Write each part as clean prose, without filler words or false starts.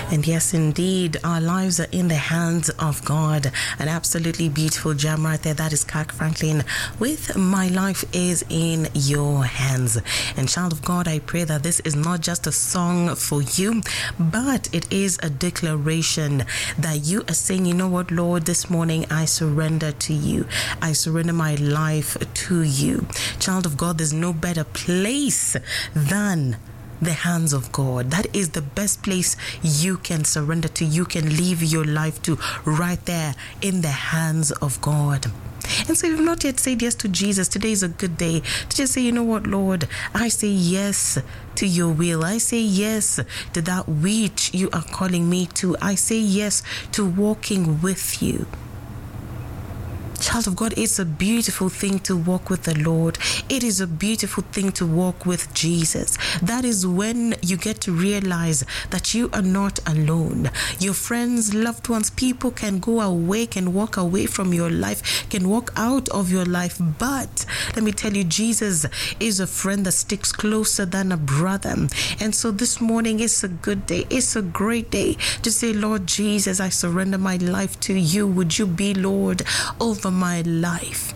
And yes, indeed, our lives are in the hands of God. An absolutely beautiful gem right there. That is Kirk Franklin with My Life is in Your Hands. And child of God, I pray that this is not just a song for you, but it is a declaration that you are saying, you know what, Lord, this morning I surrender to you. I surrender my life to you. Child of God, there's no better place than the hands of God. That is the best place you can surrender to. You can leave your life to, right there in the hands of God. And so if you've not yet said yes to Jesus, today is a good day to just say, you know what, Lord, I say yes to your will. I say yes to that which you are calling me to. I say yes to walking with you. Child of God, it's a beautiful thing to walk with the Lord. It is a beautiful thing to walk with Jesus. That is when you get to realize that you are not alone. Your friends, loved ones, people can go away, can walk away from your life, can walk out of your life. But let me tell you, Jesus is a friend that sticks closer than a brother. And so this morning is a good day. It's a great day to say, Lord Jesus, I surrender my life to you. Would you be Lord over my life?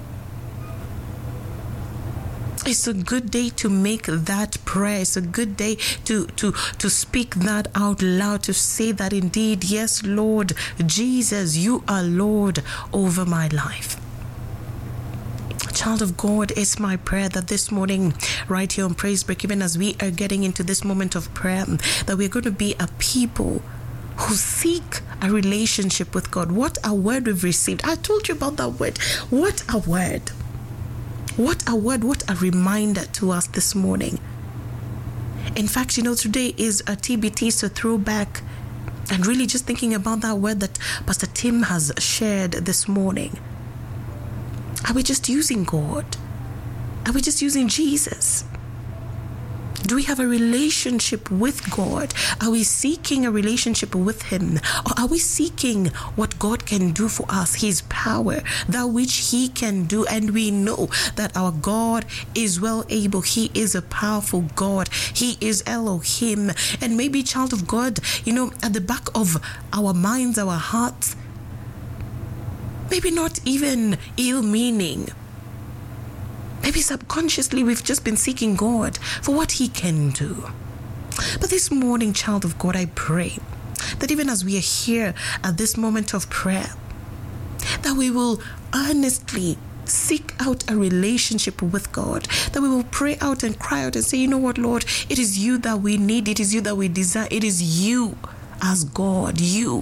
It's a good day to make that prayer. It's a good day to speak that out loud, to say that indeed, yes, Lord Jesus, you are Lord over my life. Child of God, it's my prayer that this morning, right here on Praise Break, even as we are getting into this moment of prayer, that we're going to be a people who seek a relationship with God. What a word we've received. I told you about that word. What a word. What a word. What a reminder to us this morning. In fact, you know, today is a TBT, so throwback, and really just thinking about that word that Pastor Tim has shared this morning. Are we just using God? Are we just using Jesus? Do we have a relationship with God? Are we seeking a relationship with Him? Or are we seeking what God can do for us, His power, that which He can do? And we know that our God is well able. He is a powerful God. He is Elohim. And maybe, child of God, you know, at the back of our minds, our hearts, maybe not even ill meaning, maybe subconsciously we've just been seeking God for what He can do. But this morning, child of God, I pray that even as we are here at this moment of prayer, that we will earnestly seek out a relationship with God, that we will pray out and cry out and say, you know what, Lord, it is you that we need, it is you that we desire, it is you as God, you.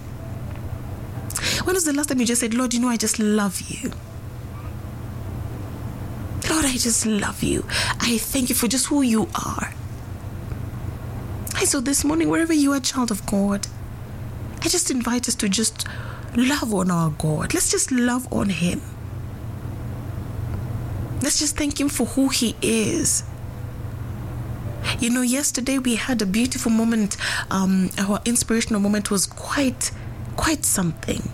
When was the last time you just said, Lord, you know, I just love you? Lord, I just love you. I thank you for just who you are. And so this morning, wherever you are, child of God, I just invite us to just love on our God. Let's just love on Him. Let's just thank Him for who He is. You know, yesterday we had a beautiful moment. Our inspirational moment was quite something.